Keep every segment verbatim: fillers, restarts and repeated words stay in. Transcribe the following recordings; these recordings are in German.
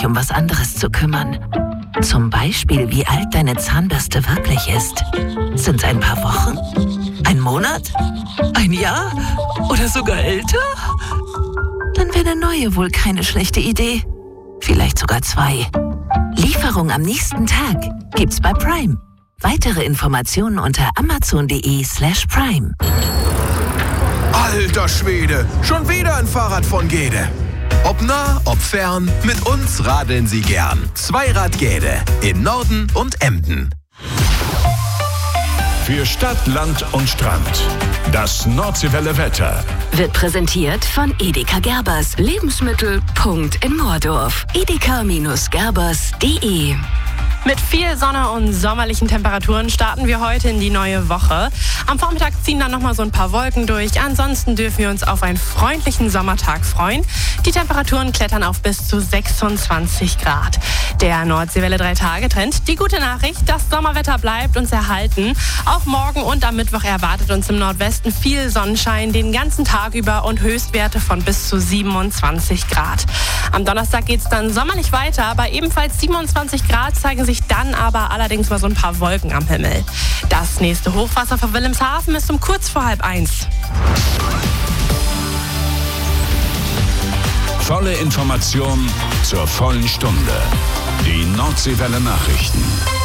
dich um was anderes zu kümmern. Zum Beispiel, wie alt deine Zahnbürste wirklich ist. Sind es ein paar Wochen? Ein Monat? Ein Jahr? Oder sogar älter? Dann wäre eine neue wohl keine schlechte Idee. Vielleicht sogar zwei. Lieferung am nächsten Tag gibt's bei Prime. Weitere Informationen unter amazon.de slash Prime. Alter Schwede, schon wieder ein Fahrrad von Gede. Ob nah, ob fern, mit uns radeln Sie gern. Zweirad Gede in Norden und Emden. Für Stadt, Land und Strand. Das Nordseewelle Wetter. Wird präsentiert von Edeka Gerbers. Lebensmittel. Punkt in Moordorf. edeka-gerbers punkt de. Mit viel Sonne und sommerlichen Temperaturen starten wir heute in die neue Woche. Am Vormittag ziehen dann nochmal so ein paar Wolken durch. Ansonsten dürfen wir uns auf einen freundlichen Sommertag freuen. Die Temperaturen klettern auf bis zu sechsundzwanzig Grad. Der Nordseewelle drei Tage Trend. Die gute Nachricht, das Sommerwetter bleibt uns erhalten. Auch morgen und am Mittwoch erwartet uns im Nordwesten viel Sonnenschein den ganzen Tag über und Höchstwerte von bis zu siebenundzwanzig Grad. Am Donnerstag geht es dann sommerlich weiter. Bei ebenfalls siebenundzwanzig Grad zeigen sich dann aber allerdings mal so ein paar Wolken am Himmel. Das nächste Hochwasser vor Wilhelmshaven ist um kurz vor halb eins. Volle Information zur vollen Stunde. Die Nordseewelle Nachrichten.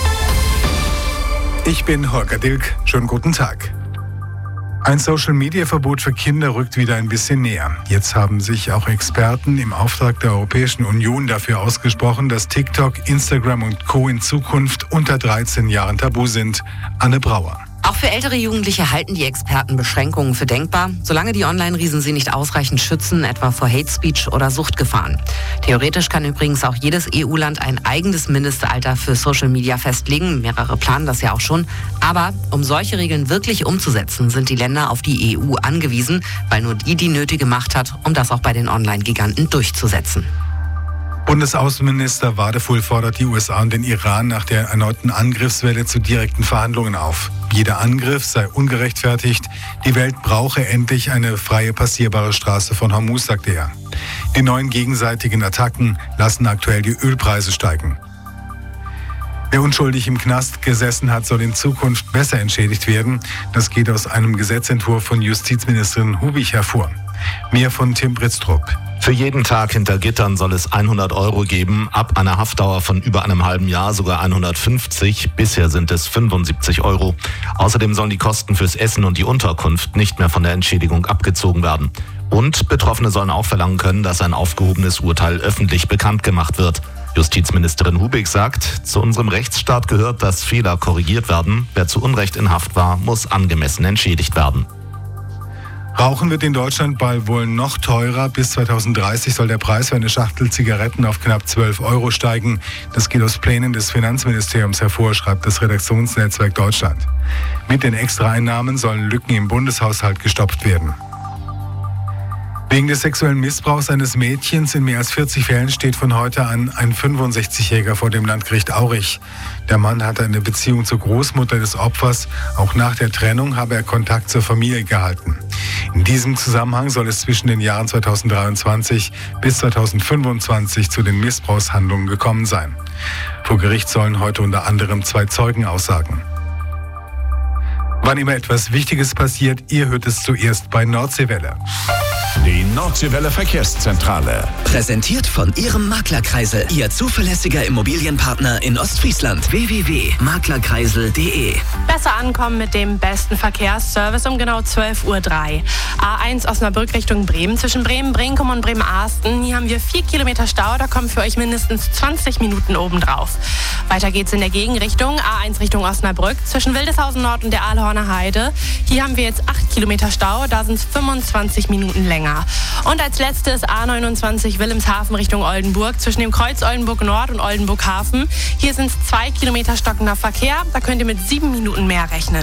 Ich bin Holger Dilk. Schönen guten Tag. Ein Social-Media-Verbot für Kinder rückt wieder ein bisschen näher. Jetzt haben sich auch Experten im Auftrag der Europäischen Union dafür ausgesprochen, dass TikTok, Instagram und Co. in Zukunft unter dreizehn Jahren tabu sind. Anne Brauer. Auch für ältere Jugendliche halten die Experten Beschränkungen für denkbar, solange die Online-Riesen sie nicht ausreichend schützen, etwa vor Hate Speech oder Suchtgefahren. Theoretisch kann übrigens auch jedes E U-Land ein eigenes Mindestalter für Social Media festlegen. Mehrere planen das ja auch schon. Aber um solche Regeln wirklich umzusetzen, sind die Länder auf die E U angewiesen, weil nur die die nötige Macht hat, um das auch bei den Online-Giganten durchzusetzen. Bundesaußenminister Wadefuhl fordert die U S A und den Iran nach der erneuten Angriffswelle zu direkten Verhandlungen auf. Jeder Angriff sei ungerechtfertigt. Die Welt brauche endlich eine freie passierbare Straße von Hormuz, sagte er. Die neuen gegenseitigen Attacken lassen aktuell die Ölpreise steigen. Wer unschuldig im Knast gesessen hat, soll in Zukunft besser entschädigt werden. Das geht aus einem Gesetzentwurf von Justizministerin Hubig hervor. Mehr von Tim Britztrup. Für jeden Tag hinter Gittern soll es hundert Euro geben, ab einer Haftdauer von über einem halben Jahr sogar hundertfünfzig. Bisher sind es fünfundsiebzig Euro. Außerdem sollen die Kosten fürs Essen und die Unterkunft nicht mehr von der Entschädigung abgezogen werden. Und Betroffene sollen auch verlangen können, dass ein aufgehobenes Urteil öffentlich bekannt gemacht wird. Justizministerin Hubig sagt, zu unserem Rechtsstaat gehört, dass Fehler korrigiert werden. Wer zu Unrecht in Haft war, muss angemessen entschädigt werden. Rauchen wird in Deutschland bald wohl noch teurer. Bis zweitausenddreißig soll der Preis für eine Schachtel Zigaretten auf knapp zwölf Euro steigen. Das geht aus Plänen des Finanzministeriums hervor, schreibt das Redaktionsnetzwerk Deutschland. Mit den Extraeinnahmen sollen Lücken im Bundeshaushalt gestopft werden. Wegen des sexuellen Missbrauchs eines Mädchens in mehr als vierzig Fällen steht von heute an ein fünfundsechzigjähriger vor dem Landgericht Aurich. Der Mann hatte eine Beziehung zur Großmutter des Opfers. Auch nach der Trennung habe er Kontakt zur Familie gehalten. In diesem Zusammenhang soll es zwischen den Jahren zweitausenddreiundzwanzig bis zweitausendfünfundzwanzig zu den Missbrauchshandlungen gekommen sein. Vor Gericht sollen heute unter anderem zwei Zeugen aussagen. Wann immer etwas Wichtiges passiert, ihr hört es zuerst bei Nordseewelle. Die Nordseewelle Verkehrszentrale. Präsentiert von Ihrem Maklerkreisel. Ihr zuverlässiger Immobilienpartner in Ostfriesland. w w w punkt maklerkreisel punkt de. Besser ankommen mit dem besten Verkehrsservice um genau zwölf Uhr drei. A eins Osnabrück Richtung Bremen. Zwischen Bremen-Brinkum und Bremen-Ahsten. Hier haben wir vier Kilometer Stau. Da kommen für euch mindestens zwanzig Minuten obendrauf. Weiter geht's in der Gegenrichtung. A eins Richtung Osnabrück. Zwischen Wildeshausen Nord und der Aalhorner Heide. Hier haben wir jetzt acht Kilometer Stau. Da sind es fünfundzwanzig Minuten länger. Und als letztes A neunundzwanzig Wilhelmshaven Richtung Oldenburg. Zwischen dem Kreuz Oldenburg Nord und Oldenburg Hafen. Hier sind es zwei Kilometer stockender Verkehr. Da könnt ihr mit sieben Minuten mehr rechnen.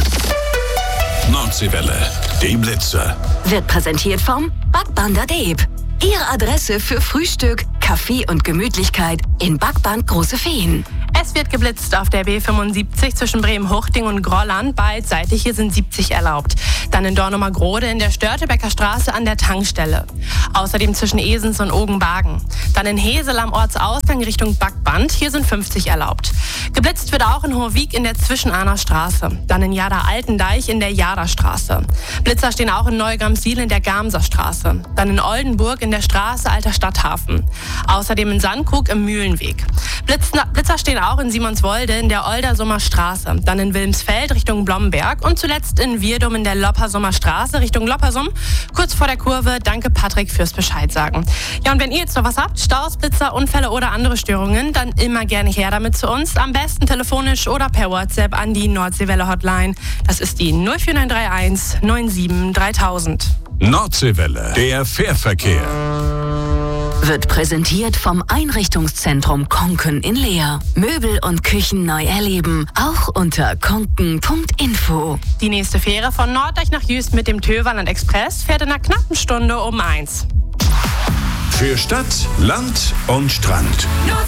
Nordseewelle, die Blitze. Wird präsentiert vom Backbander Deep. Ihre Adresse für Frühstück, Kaffee und Gemütlichkeit in Backband Große Feen. Es wird geblitzt auf der B fünfundsiebzig zwischen Bremen-Huchting und Grolland. Beidseitig, hier sind siebzig erlaubt. Dann in Dornumer-Grode in der Störtebecker Straße an der Tankstelle. Außerdem zwischen Esens und Ogenbagen. Dann in Hesel am Ortsausgang Richtung Backband. Hier sind fünfzig erlaubt. Geblitzt wird auch in Hohwig in der Zwischenahner Straße. Dann in Jada-Altendeich in der Jada-Straße. Blitzer stehen auch in Neugamsiel in der Gamser Straße. Dann in Oldenburg in der Straße Alter Stadthafen. Außerdem in Sandkrug im Mühlenweg. Blitzer, Blitzer stehen auch in Simonswolde in der Oldersummer Straße. Dann in Wilmsfeld Richtung Blomberg. Und zuletzt in Wirdum in der Loppersummer Straße Richtung Loppersum. Kurz vor der Kurve. Danke Patrick fürs Bescheid sagen. Ja, und wenn ihr jetzt noch was habt, Staus, Blitzer, Unfälle oder andere Störungen, dann immer gerne her damit zu uns. Am besten telefonisch oder per WhatsApp an die Nordseewelle Hotline. Das ist die null vier neun drei eins neun sieben dreitausend. Nordseewelle, der Fährverkehr. Wird präsentiert vom Einrichtungszentrum Konken in Leer. Möbel und Küchen neu erleben, auch unter konken punkt info. Die nächste Fähre von Norddeich nach Jüst mit dem Töverland Express fährt in einer knappen Stunde um eins. Für Stadt, Land und Strand.